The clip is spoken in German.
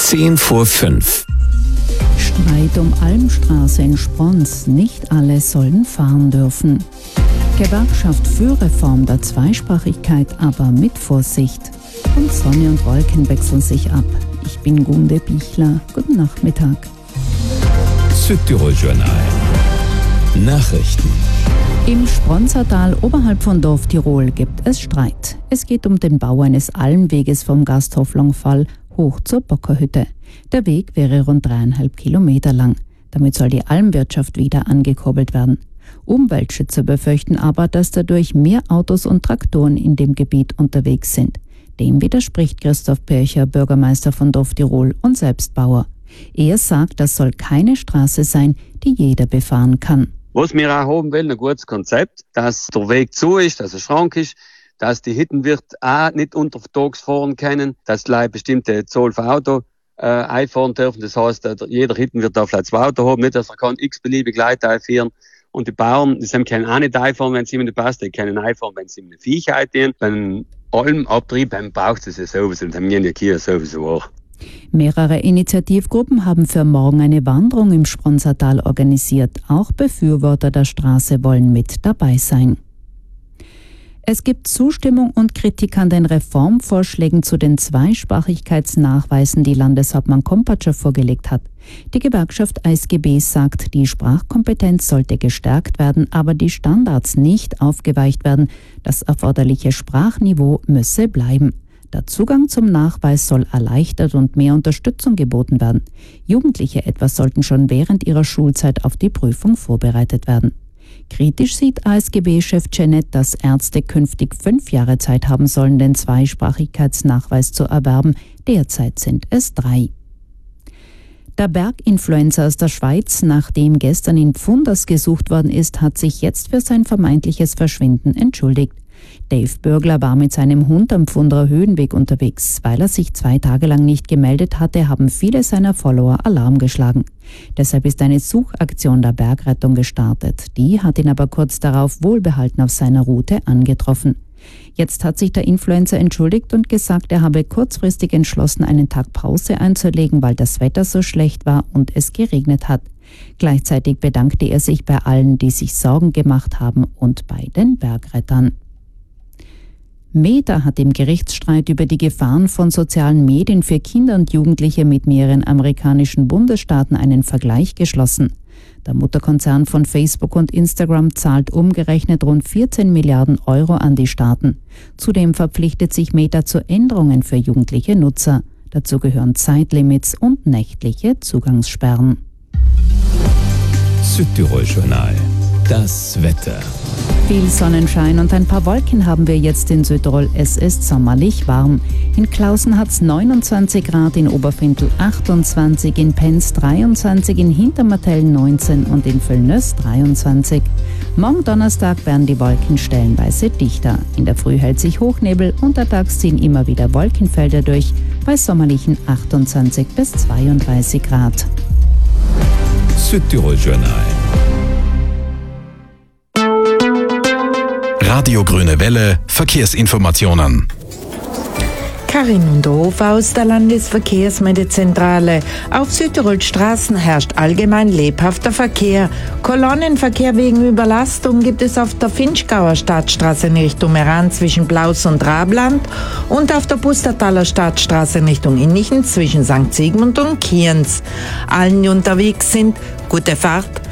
5:10. Streit um Almstraße in Sprons. Nicht alle sollen fahren dürfen. Gewerkschaft für Reform der Zweisprachigkeit, aber mit Vorsicht. Und Sonne und Wolken wechseln sich ab. Ich bin Gunde Bichler. Guten Nachmittag. Südtirol Journal. Nachrichten. Im Spronzertal oberhalb von Dorf Tirol gibt es Streit. Es geht um den Bau eines Almweges vom Gasthof Longfall hoch zur Bockerhütte. Der Weg wäre rund 3,5 Kilometer lang. Damit soll die Almwirtschaft wieder angekurbelt werden. Umweltschützer befürchten aber, dass dadurch mehr Autos und Traktoren in dem Gebiet unterwegs sind. Dem widerspricht Christoph Pircher, Bürgermeister von Dorf Tirol und Selbstbauer. Er sagt, das soll keine Straße sein, die jeder befahren kann. Was wir auch haben wollen, ein gutes Konzept, dass der Weg zu ist, dass er schrank ist, dass die Hittenwirt auch nicht untertags fahren können, dass die Leute bestimmte Zoll für Auto einfahren dürfen. Das heißt, jeder Hittenwirt darf vielleicht 2 Autos haben, nicht, dass er kann x-beliebig Leute einfahren. Und die Bauern, die können auch nicht einfahren, wenn es ihnen nicht passt, die können einfahren, wenn sie ihm eine Viech einstehen. Beim Almabtrieb braucht es ja sowieso, und haben wir in Kia sowieso auch. Mehrere Initiativgruppen haben für morgen eine Wanderung im Spronzertal organisiert. Auch Befürworter der Straße wollen mit dabei sein. Es gibt Zustimmung und Kritik an den Reformvorschlägen zu den Zweisprachigkeitsnachweisen, die Landeshauptmann Kompatscher vorgelegt hat. Die Gewerkschaft ASGB sagt, die Sprachkompetenz sollte gestärkt werden, aber die Standards nicht aufgeweicht werden. Das erforderliche Sprachniveau müsse bleiben. Der Zugang zum Nachweis soll erleichtert und mehr Unterstützung geboten werden. Jugendliche etwa sollten schon während ihrer Schulzeit auf die Prüfung vorbereitet werden. Kritisch sieht ASGB-Chef Janet, dass Ärzte künftig 5 Jahre Zeit haben sollen, den Zweisprachigkeitsnachweis zu erwerben. Derzeit sind es 3. Der Berginfluencer aus der Schweiz, nachdem gestern in Pfunders gesucht worden ist, hat sich jetzt für sein vermeintliches Verschwinden entschuldigt. Dave Bürgler war mit seinem Hund am Pfunderer Höhenweg unterwegs. Weil er sich 2 Tage lang nicht gemeldet hatte, haben viele seiner Follower Alarm geschlagen. Deshalb ist eine Suchaktion der Bergrettung gestartet. Die hat ihn aber kurz darauf wohlbehalten auf seiner Route angetroffen. Jetzt hat sich der Influencer entschuldigt und gesagt, er habe kurzfristig entschlossen, einen Tag Pause einzulegen, weil das Wetter so schlecht war und es geregnet hat. Gleichzeitig bedankte er sich bei allen, die sich Sorgen gemacht haben und bei den Bergrettern. Meta hat im Gerichtsstreit über die Gefahren von sozialen Medien für Kinder und Jugendliche mit mehreren amerikanischen Bundesstaaten einen Vergleich geschlossen. Der Mutterkonzern von Facebook und Instagram zahlt umgerechnet rund 14 Milliarden Euro an die Staaten. Zudem verpflichtet sich Meta zu Änderungen für jugendliche Nutzer. Dazu gehören Zeitlimits und nächtliche Zugangssperren. Südtirol Journal. Das Wetter. Viel Sonnenschein und ein paar Wolken haben wir jetzt in Südtirol. Es ist sommerlich warm. In Klausen hat es 29 Grad, in Oberfintel 28, in Penz 23, in Hintermartell 19 und in Völlnöss 23. Morgen Donnerstag werden die Wolken stellenweise dichter. In der Früh hält sich Hochnebel, untertags ziehen immer wieder Wolkenfelder durch, bei sommerlichen 28 bis 32 Grad. Südtirol Journal. Radio Grüne Welle, Verkehrsinformationen. Karin Unterhof aus der Landesverkehrsmeldezentrale. Auf Südtirols Straßen herrscht allgemein lebhafter Verkehr. Kolonnenverkehr wegen Überlastung gibt es auf der Finchgauer Stadtstraße in Richtung Meran zwischen Blaus und Rabland und auf der Pustertaler Stadtstraße in Richtung Innichen zwischen St. Sigmund und Kienz. Allen, die unterwegs sind, gute Fahrt.